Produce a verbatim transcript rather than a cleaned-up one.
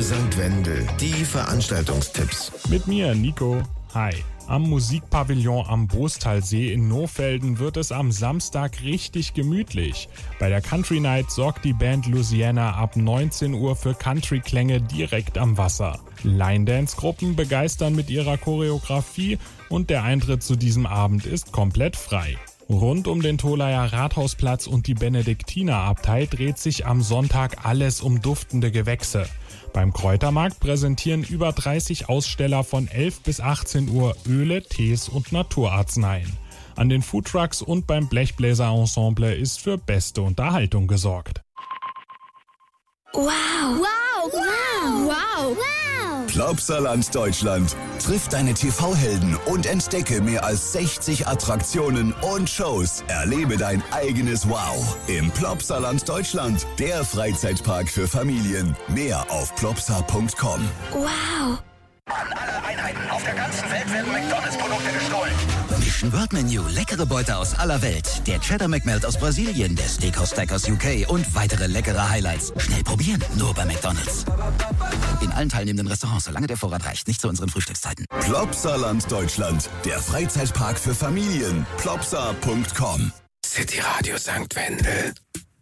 Sankt Wendel, die Veranstaltungstipps. Mit mir, Nico. Hi. Am Musikpavillon am Bostalsee in Nohfelden wird es am Samstag richtig gemütlich. Bei der Country Night sorgt die Band Louisiana ab neunzehn Uhr für Country-Klänge direkt am Wasser. Line-Dance-Gruppen begeistern mit ihrer Choreografie und der Eintritt zu diesem Abend ist komplett frei. Rund um den Tolaer Rathausplatz und die Benediktinerabtei dreht sich am Sonntag alles um duftende Gewächse. Beim Kräutermarkt präsentieren über dreißig Aussteller von elf bis achtzehn Uhr Öle, Tees und Naturarzneien. An den Foodtrucks und beim Blechbläser-Ensemble ist für beste Unterhaltung gesorgt. Wow! Wow! Wow! Wow! Wow! Plopsaland Deutschland. Triff deine T V-Helden und entdecke mehr als sechzig Attraktionen und Shows. Erlebe dein eigenes Wow im Plopsaland Deutschland, der Freizeitpark für Familien. Mehr auf plopsa punkt com. Wow! An alle Einheiten auf der ganzen Welt werden McDonalds-Produkte gestohlen. Mission World Menu, leckere Beute aus aller Welt. Der Cheddar McMelt aus Brasilien, der Steakhouse Stack aus U K und weitere leckere Highlights. Schnell probieren, nur bei McDonalds. In allen teilnehmenden Restaurants, solange der Vorrat reicht, nicht zu unseren Frühstückszeiten. Plopsaland Deutschland, der Freizeitpark für Familien. plopsa punkt com. City Radio Sankt Wendel.